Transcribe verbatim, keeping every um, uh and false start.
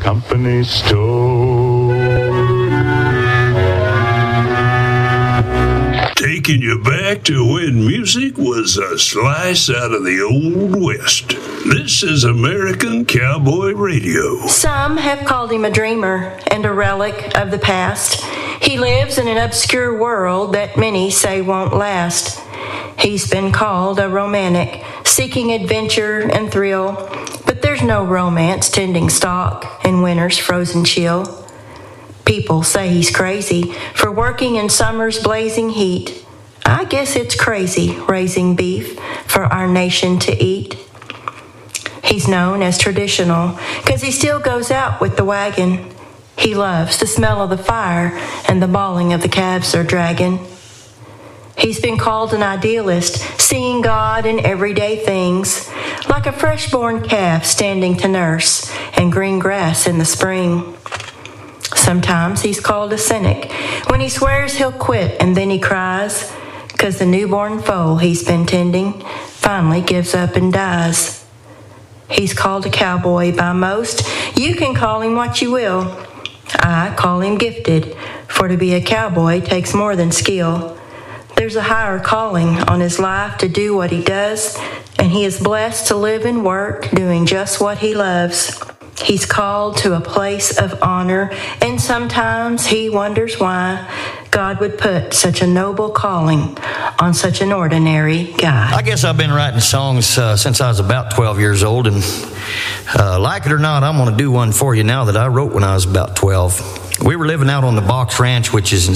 company store. Taking you back to when music was a slice out of the Old West. This is American Cowboy Radio. Some have called him a dreamer and a relic of the past. He lives in an obscure world that many say won't last. He's been called a romantic, seeking adventure and thrill, but there's no romance tending stock in winter's frozen chill. People say he's crazy for working in summer's blazing heat. I guess it's crazy raising beef for our nation to eat. He's known as traditional because he still goes out with the wagon. He loves the smell of the fire and the bawling of the calves they're dragging. He's been called an idealist, seeing God in everyday things, like a fresh-born calf standing to nurse and green grass in the spring. Sometimes he's called a cynic when he swears he'll quit and then he cries, 'cause the newborn foal he's been tending finally gives up and dies. He's called a cowboy by most. You can call him what you will. I call him gifted, for to be a cowboy takes more than skill. There's a higher calling on his life to do what he does, and he is blessed to live and work doing just what he loves. He's called to a place of honor, and sometimes he wonders why God would put such a noble calling on such an ordinary guy. I guess I've been writing songs uh, since I was about twelve years old, and uh, like it or not, I'm going to do one for you now that I wrote when I was about twelve. We were living out on the Box Ranch, which is in